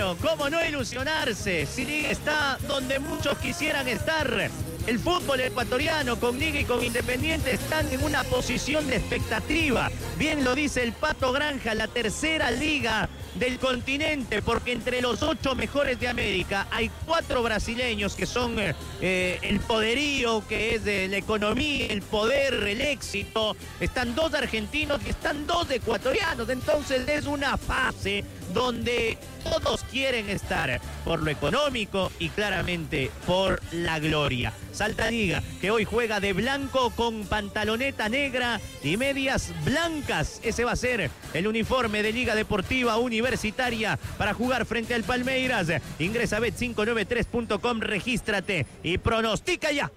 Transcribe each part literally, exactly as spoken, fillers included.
bueno, ¿cómo no ilusionarse? Si Liga está donde muchos quisieran estar. El fútbol ecuatoriano con Liga y con Independiente están en una posición de expectativa. Bien lo dice el Pato Granja, la tercera liga del continente, porque entre los ocho mejores de América hay cuatro brasileños que son eh, el poderío, que es de la economía, el poder, el éxito. Están dos argentinos y están dos ecuatorianos. Entonces es una fase donde todos quieren estar por lo económico y claramente por la gloria. Salta Liga, que hoy juega de blanco con pantaloneta negra y medias blancas. Ese va a ser el uniforme de Liga Deportiva Universitaria para jugar frente al Palmeiras. Ingresa a bet cinco nueve tres punto com, regístrate y pronostica ya.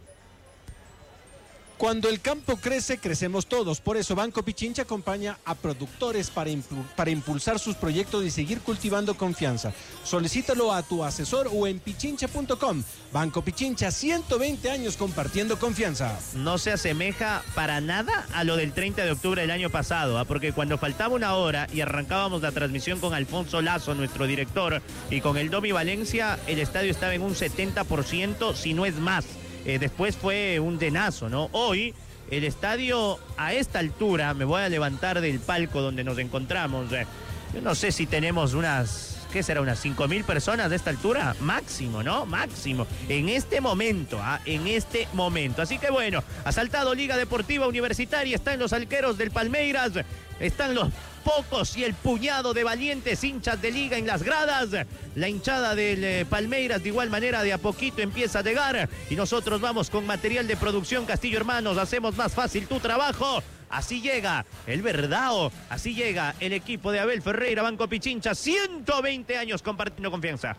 Cuando el campo crece, crecemos todos. Por eso Banco Pichincha acompaña a productores para, impul- para impulsar sus proyectos y seguir cultivando confianza. Solicítalo a tu asesor o en pichincha punto com. Banco Pichincha, ciento veinte años compartiendo confianza. No se asemeja para nada a lo del treinta de octubre del año pasado, ¿eh? Porque cuando faltaba una hora y arrancábamos la transmisión con Alfonso Lazo, nuestro director, y con el Domi Valencia, el estadio estaba en un setenta por ciento, si no es más. Eh, después fue un denazo, ¿no? Hoy, el estadio a esta altura, me voy a levantar del palco donde nos encontramos. Eh, yo no sé si tenemos unas, ¿qué será? Unas cinco mil personas de esta altura. Máximo, ¿no? Máximo. En este momento, ¿ah? En este momento. Así que bueno, ha saltado Liga Deportiva Universitaria, están los arqueros del Palmeiras, están los pocos y el puñado de valientes hinchas de Liga en las gradas. La hinchada del eh, Palmeiras de igual manera de a poquito empieza a llegar y nosotros vamos con material de producción Castillo Hermanos, hacemos más fácil tu trabajo. Así llega el Verdao, así llega el equipo de Abel Ferreira, Banco Pichincha, ciento veinte años compartiendo confianza.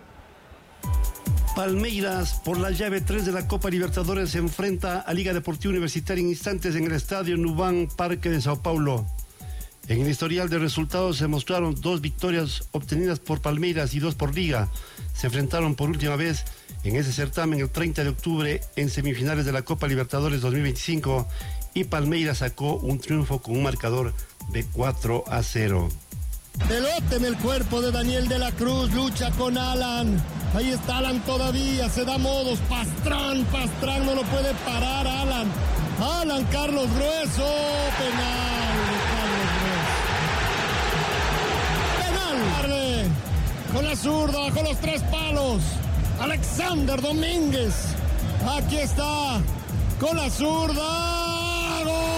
Palmeiras, por la llave tres de la Copa Libertadores, se enfrenta a Liga Deportiva Universitaria en instantes en el Estadio Nubank Parque de Sao Paulo. En el historial de resultados se mostraron dos victorias obtenidas por Palmeiras y dos por Liga. Se enfrentaron por última vez en ese certamen el treinta de octubre en semifinales de la Copa Libertadores dos mil veinticinco y Palmeiras sacó un triunfo con un marcador de cuatro a cero. Pelote en el cuerpo de Daniel de la Cruz, lucha con Alan. Ahí está Alan todavía, se da modos. Pastrán, Pastrán no lo puede parar Alan. Alan Carlos Grueso, penal de Carlos Grueso. Penal. Con la zurda, con los tres palos. Alexander Domínguez. Aquí está, con la zurda. ¡Gol!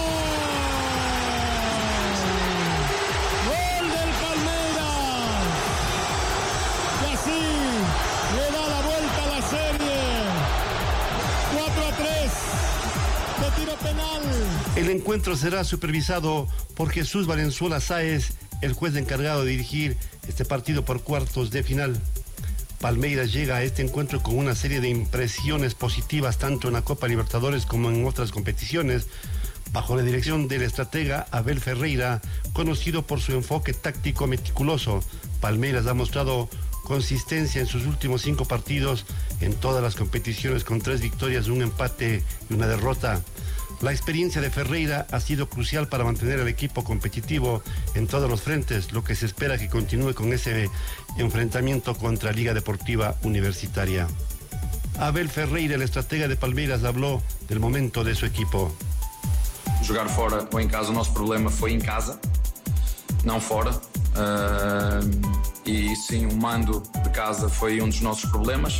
Le da la vuelta a la serie. cuatro a tres de tiro penal. El encuentro será supervisado por Jesús Valenzuela Sáez, el juez encargado de dirigir este partido por cuartos de final. Palmeiras llega a este encuentro con una serie de impresiones positivas tanto en la Copa Libertadores como en otras competiciones, bajo la dirección del estratega Abel Ferreira, conocido por su enfoque táctico meticuloso. Palmeiras ha mostrado consistencia en sus últimos cinco partidos en todas las competiciones, con tres victorias, un empate y una derrota. La experiencia de Ferreira ha sido crucial para mantener al equipo competitivo en todos los frentes, lo que se espera que continúe con ese enfrentamiento contra Liga Deportiva Universitaria. Abel Ferreira, el estratega de Palmeiras, habló del momento de su equipo. Jogar fora ou em casa, o nosso problema foi em casa, não fora. Uh, e sim, o mando de casa foi um dos nossos problemas.